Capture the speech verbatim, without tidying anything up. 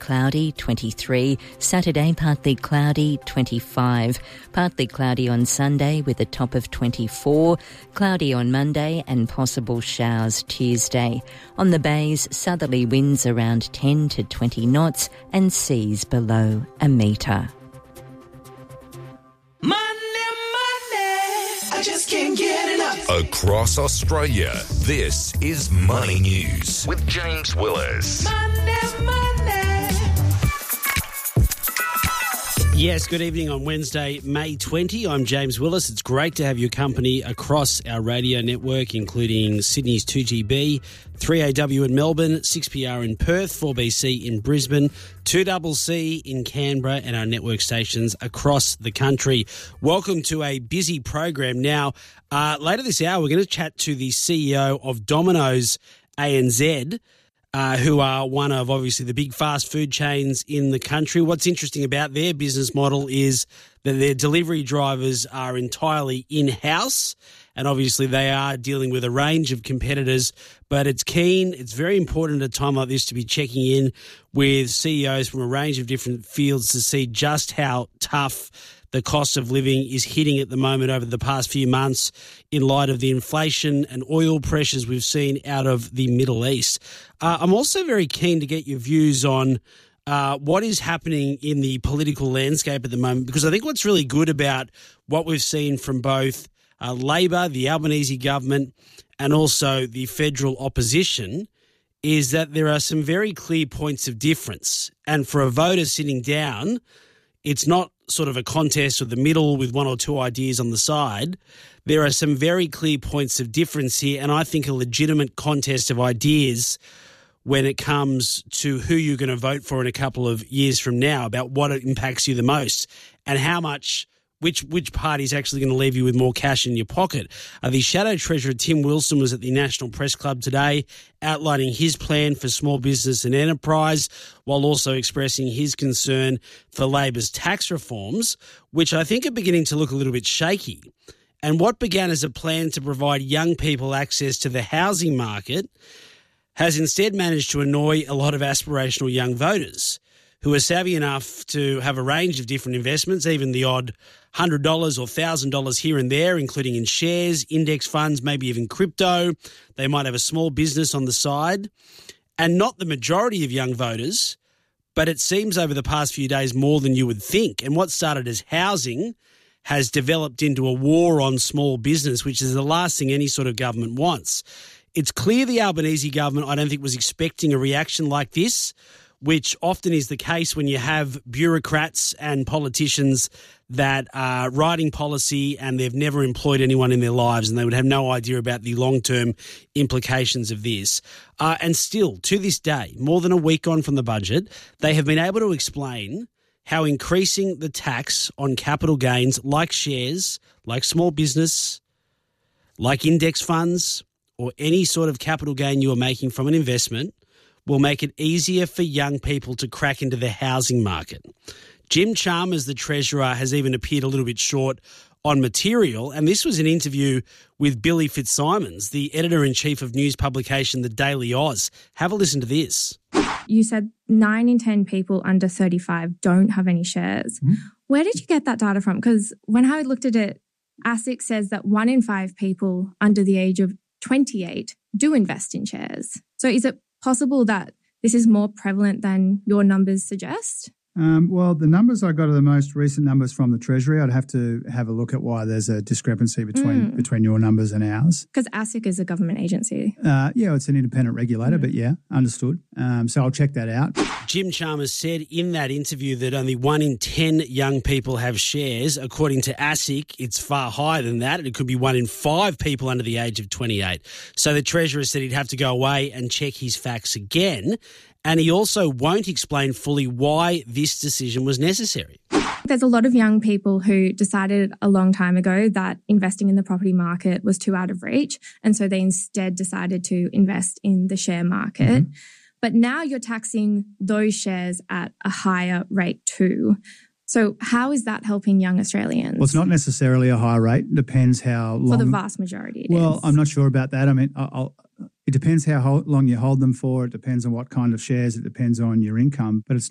cloudy, twenty-three. Saturday, partly cloudy, twenty-five. Partly cloudy on Sunday with a top of twenty-four. Cloudy on Monday and possible showers Tuesday. On the bays, southerly winds around ten to twenty knots and seas below a metre. Just can't get enough. Across Australia, this is Money News with James Willis. Money, money. Yes, good evening on Wednesday, May twentieth. I'm James Willis. It's great to have your company across our radio network, including Sydney's two G B, three A W in Melbourne, six P R in Perth, four B C in Brisbane, two C C in Canberra, and our network stations across the country. Welcome to a busy program. Now, uh, later this hour, we're going to chat to the C E O of Domino's A N Z, Uh, who are one of, obviously, the big fast food chains in the country. What's interesting about their business model is that their delivery drivers are entirely in-house, and obviously they are dealing with a range of competitors, but it's keen, it's very important at a time like this to be checking in with C E Os from a range of different fields to see just how tough the cost of living is hitting at the moment over the past few months in light of the inflation and oil pressures we've seen out of the Middle East. Uh, I'm also very keen to get your views on uh, what is happening in the political landscape at the moment, because I think what's really good about what we've seen from both uh, Labor, the Albanese government, and also the federal opposition is that there are some very clear points of difference. And for a voter sitting down, it's not sort of a contest or the middle with one or two ideas on the side. There are some very clear points of difference here, and I think a legitimate contest of ideas when it comes to who you're going to vote for in a couple of years from now, about what impacts you the most and how much, which which party is actually going to leave you with more cash in your pocket. Uh, the Shadow Treasurer Tim Wilson was at the National Press Club today outlining his plan for small business and enterprise, while also expressing his concern for Labor's tax reforms, which I think are beginning to look a little bit shaky. And what began as a plan to provide young people access to the housing market has instead managed to annoy a lot of aspirational young voters who are savvy enough to have a range of different investments, even the odd one hundred dollars or one thousand dollars here and there, including in shares, index funds, maybe even crypto. They might have a small business on the side. And not the majority of young voters, but it seems over the past few days more than you would think. And what started as housing has developed into a war on small business, which is the last thing any sort of government wants. It's clear the Albanese government, I don't think, was expecting a reaction like this, which often is the case when you have bureaucrats and politicians that are writing policy and they've never employed anyone in their lives and they would have no idea about the long-term implications of this. Uh, and still, to this day, more than a week on from the budget, they have been able to explain how increasing the tax on capital gains like shares, like small business, like index funds, or any sort of capital gain you are making from an investment will make it easier for young people to crack into the housing market. Jim Chalmers, the Treasurer, has even appeared a little bit short on material, and this was an interview with Billy Fitzsimons, the Editor-in-Chief of news publication The Daily Oz. Have a listen to this. You said nine in ten people under thirty-five don't have any shares. Mm-hmm. Where did you get that data from? Because when I looked at it, ASIC says that one in five people under the age of twenty-eight do invest in shares. So is it possible that this is more prevalent than your numbers suggest? Um, well, the numbers I got are the most recent numbers from the Treasury. I'd have to have a look at why there's a discrepancy between mm. between your numbers and ours. Because ASIC is a government agency. Uh, yeah, it's an independent regulator, mm. but yeah, understood. Um, so I'll check that out. Jim Chalmers said in that interview that only one in ten young people have shares. According to ASIC, it's far higher than that. It could be one in five people under the age of twenty-eight. So the Treasurer said he'd have to go away and check his facts again. And he also won't explain fully why this decision was necessary. There's a lot of young people who decided a long time ago that investing in the property market was too out of reach. And so they instead decided to invest in the share market. Mm-hmm. But now you're taxing those shares at a higher rate too. So how is that helping young Australians? Well, it's not necessarily a high rate. It depends how long. For the vast majority, it well, is. I'm not sure about that. I mean, I'll... It depends how long you hold them for. It depends on what kind of shares. It depends on your income. But it's